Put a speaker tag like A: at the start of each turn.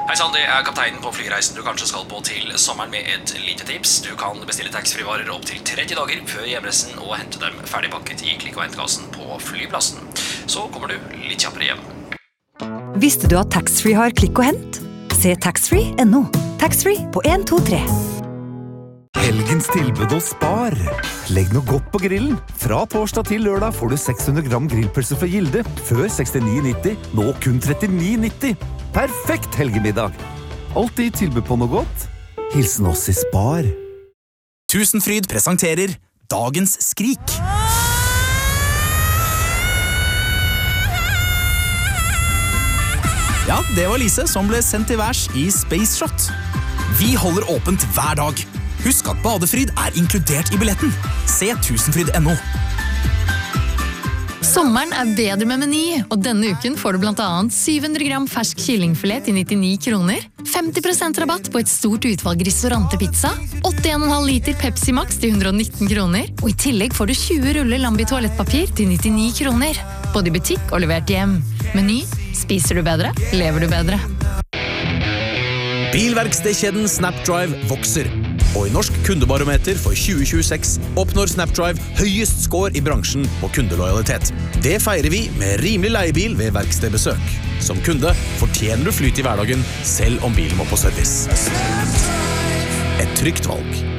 A: Hei sann, det kapteinen på flyreisen du kanskje skal på til sommeren med et lite tips. Du kan bestille taxfree-varer opp til 30 dager før hjemreisen og hente dem ferdigpakket i klikk- og hentkassen på flyplassen. Så kommer du litt kjappere hjem.
B: Visste du at taxfree har klikk og hent? Se taxfree.no. Taxfree på 1, 2, 3.
C: Helgens tilbud hos Spar. Legg noe godt på grillen. Fra torsdag til lørdag får du 600 gram grillpølse fra Gilde. Før 69,90, nå kun 39,90. Perfekt helgemiddag. Alltid tilbud på noe godt. Hilsen oss i Spar.
D: Tusenfryd presenterer Dagens skrik. Ja, det var Lise som ble sendt til værs i Space Shot. Vi holder åpent hver dag. Husk at badefryd er inkludert i billetten. Se tusenfryd.no.
E: Sommeren er bedre med Meny, og denne uken får du blant annet 700 gram fersk kyllingfilet til 99 kroner, 50% rabatt på et stort utvalg ristorante-pizza, 81,5 liter Pepsi Max til 119 kroner, og i tillegg får du 20 ruller Lambi toalettpapir til 99 kroner. Både i butikk og levert hjem. Meny, spiser du bedre, lever du bedre.
D: Bilverkstedkjeden Snapdrive vokser. Og i Norsk kundebarometer for 2026 oppnår Snapdrive høyest score i bransjen på kundelojalitet. Det feirer vi med rimelig leiebil ved verkstedbesøk. Som kunde fortjener du flyt i hverdagen, selv om bilen må på service. Et trygt valg.